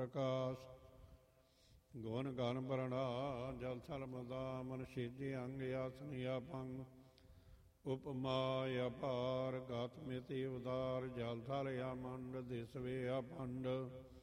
ਪ੍ਰਕਾਸ਼ ਗੁਣ ਗਨ ਬਰਣਾ ਜਲ ਥਲ ਮਦਾ ਮਨ ਸ਼ੀਜੀ ਅੰਗ ਆਸਨੀ ਆਪੰਗ ਉਪਮਾ ਅਪਾਰ ਗਾਤ ਮਿਤੀ ਉਦਾਰ ਜਲ ਥਲ ਆਮੰਡ ਦਿਸਵੇ ਆਪੰਡ